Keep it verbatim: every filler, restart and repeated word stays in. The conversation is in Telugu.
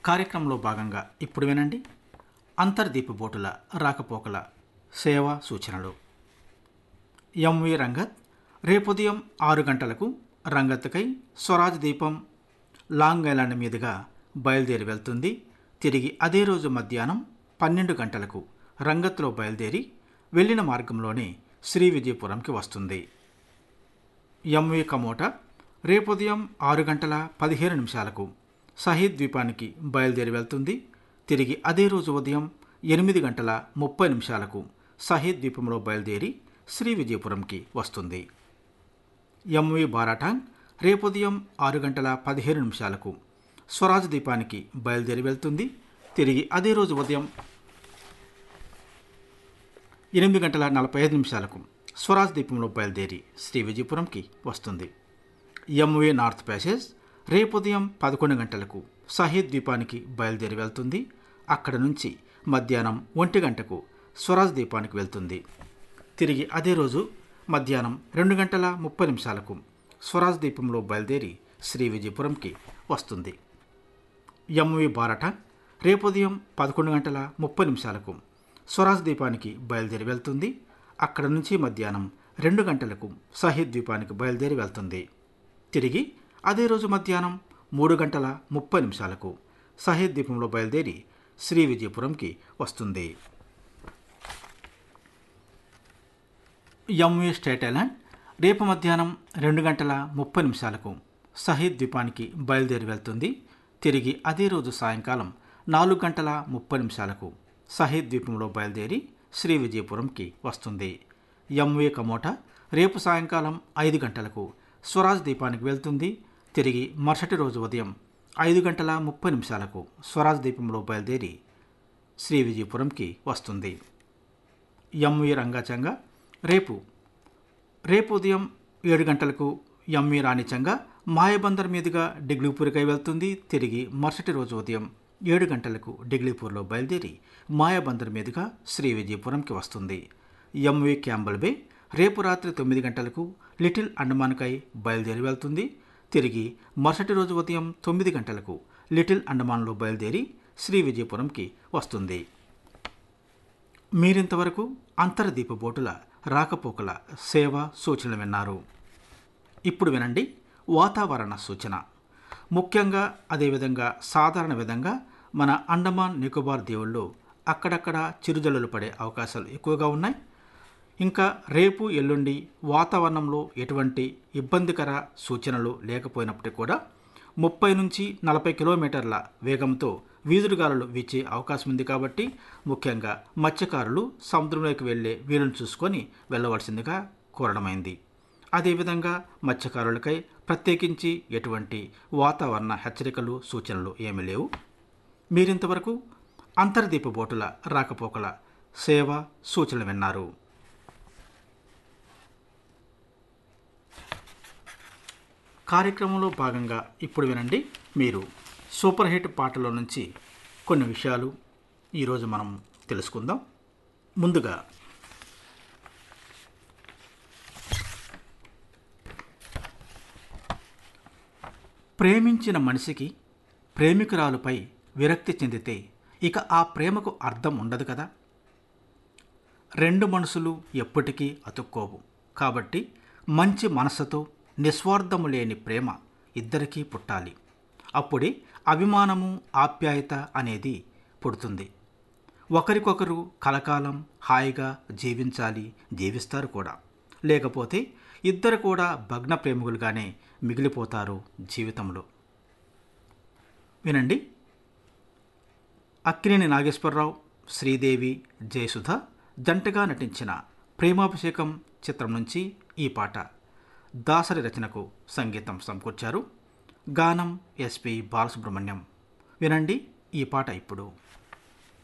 కార్యక్రమంలో భాగంగా ఇప్పుడు వినండి అంతర్దీప బోటుల రాకపోకల సేవా సూచనలు. ఎంవి రంగత్ రేపు ఉదయం ఆరు గంటలకు రంగత్కై స్వరాజ్ దీపం లాంగ్ ఐలాండ్ మీదుగా బయలుదేరి వెళ్తుంది. తిరిగి అదే రోజు మధ్యాహ్నం పన్నెండు గంటలకు రంగత్లో బయలుదేరి వెళ్ళిన మార్గంలోనే శ్రీ విజయపురంకి వస్తుంది. ఎంవి కమోటా రేపు ఉదయం ఆరు గంటల పదిహేను నిమిషాలకు షహీద్ ద్వీపానికి బయలుదేరి వెళ్తుంది. తిరిగి అదే రోజు ఉదయం ఎనిమిది గంటల ముప్పై నిమిషాలకు షహీద్ ద్వీపంలో బయలుదేరి శ్రీ విజయపురంకి వస్తుంది. ఎంవి బారాటాంగ్ రేపు ఉదయం ఆరు గంటల పదిహేను నిమిషాలకు స్వరాజ్ ద్వీపానికి బయలుదేరి వెళ్తుంది. తిరిగి అదే రోజు ఉదయం ఎనిమిది గంటల నలభై ఐదు నిమిషాలకు స్వరాజ్ ద్వీపంలో బయలుదేరి శ్రీ విజయపురంకి వస్తుంది. ఎంవి నార్త్ ప్యాసేజ్ రేపు ఉదయం పదకొండు గంటలకు షహీద్ ద్వీపానికి బయలుదేరి వెళ్తుంది. అక్కడ నుంచి మధ్యాహ్నం ఒంటి గంటకు స్వరాజ్ ద్వీపానికి వెళ్తుంది. తిరిగి అదే రోజు మధ్యాహ్నం రెండు గంటల ముప్పై నిమిషాలకు స్వరాజ్ ద్వీపంలో బయలుదేరి శ్రీ విజయపురంకి వస్తుంది. ఎంవి బారాటాంగ్ రేపు ఉదయం పదకొండు గంటల ముప్పై నిమిషాలకు స్వరాజ్ ద్వీపానికి బయలుదేరి వెళ్తుంది. అక్కడ నుంచి మధ్యాహ్నం రెండు గంటలకు షహీద్ ద్వీపానికి బయలుదేరి వెళ్తుంది. తిరిగి అదే రోజు మధ్యాహ్నం మూడు గంటల ముప్పై నిమిషాలకు షహీద్ ద్వీపంలో బయలుదేరి శ్రీ విజయపురంకి వస్తుంది. ఎంవి స్టేట్ ఐలాండ్ రేపు మధ్యాహ్నం రెండు గంటల ముప్పై నిమిషాలకు షహీద్ ద్వీపానికి బయలుదేరి వెళ్తుంది. తిరిగి అదే రోజు సాయంకాలం నాలుగు గంటల ముప్పై నిమిషాలకు షహీద్ ద్వీపంలో బయలుదేరి శ్రీ విజయపురంకి వస్తుంది. ఎంవి కమోటా రేపు సాయంకాలం ఐదు గంటలకు స్వరాజ్ ద్వీపానికి వెళ్తుంది. తిరిగి మరుసటి రోజు ఉదయం ఐదు గంటల ముప్పై నిమిషాలకు స్వరాజ్ ద్వీపంలో బయలుదేరి శ్రీ విజయపురంకి వస్తుంది. ఎంవి రంగాచంగా రేపు రేపు ఉదయం ఏడు గంటలకు ఎంవి రాణిచంగా మాయబందర్ మీదుగా డిగ్లీపూర్కై వెళ్తుంది. తిరిగి మరుసటి రోజు ఉదయం ఏడు గంటలకు డిగ్లీపూర్లో బయలుదేరి మాయాబందర్ మీదుగా శ్రీ విజయపురంకి వస్తుంది. ఎంవి క్యాంబల్ బే రేపు రాత్రి తొమ్మిది గంటలకు లిటిల్ అండమాన్కై బయలుదేరి వెళ్తుంది. తిరిగి మరుసటి రోజు ఉదయం తొమ్మిది గంటలకు లిటిల్ అండమాన్లో బయలుదేరి శ్రీ విజయపురంకి వస్తుంది. మీరింతవరకు అంతర్దీప బోటుల రాకపోకల సేవ సూచనలు విన్నారు. ఇప్పుడు వినండి వాతావరణ సూచన. ముఖ్యంగా అదేవిధంగా సాధారణ విధంగా మన అండమాన్ నికోబార్ దీవుల్లో అక్కడక్కడ చిరుజల్లులు పడే అవకాశాలు ఎక్కువగా ఉన్నాయి. ఇంకా రేపు ఎల్లుండి వాతావరణంలో ఎటువంటి ఇబ్బందికర సూచనలు లేకపోయినప్పటికీ కూడా ముప్పై నుంచి నలభై కిలోమీటర్ల వేగంతో వీధుడుగాలులు వీచే అవకాశం ఉంది. కాబట్టి ముఖ్యంగా మత్స్యకారులు సముద్రంలోకి వెళ్ళే వీలును చూసుకొని వెళ్ళవలసిందిగా కోరడమైంది. అదేవిధంగా మత్స్యకారులకై ప్రత్యేకించి ఎటువంటి వాతావరణ హెచ్చరికలు సూచనలు ఏమీ లేవు. మీరింతవరకు అంతర్దీప బోటుల రాకపోకల సేవ సూచనలు విన్నారు. కార్యక్రమంలో భాగంగా ఇప్పుడు వినండి మీరు సూపర్ హిట్ పాటలో నుంచి కొన్ని విషయాలు ఈరోజు మనం తెలుసుకుందాం. ముందుగా ప్రేమించిన మనిషికి ప్రేమికురాలుపై విరక్తి చెందితే ఇక ఆ ప్రేమకు అర్థం ఉండదు కదా. రెండు మనసులు ఎప్పటికీ అతుక్కోవు. కాబట్టి మంచి మనసుతో నిస్వార్థము లేని ప్రేమ ఇద్దరికీ పుట్టాలి. అప్పుడే అభిమానము ఆప్యాయత అనేది పుడుతుంది. ఒకరికొకరు కలకాలం హాయిగా జీవించాలి, జీవిస్తారు కూడా. లేకపోతే ఇద్దరు కూడా భగ్న ప్రేమికులుగానే మిగిలిపోతారు జీవితంలో. వినండి అక్కినేని నాగేశ్వరరావు, శ్రీదేవి, జయసుధ జంటగా నటించిన ప్రేమాభిషేకం చిత్రం నుంచి ఈ పాట. దాసరి రచనకు సంగీతం సమకూర్చారు. గానం ఎస్పి బాలసుబ్రహ్మణ్యం. వినండి ఈ పాట ఇప్పుడు.